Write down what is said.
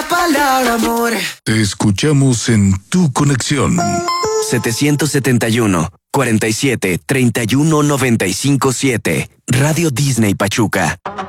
palabra amor. Te escuchamos en tu conexión. 771 47 31 95 7. Radio Disney Pachuca.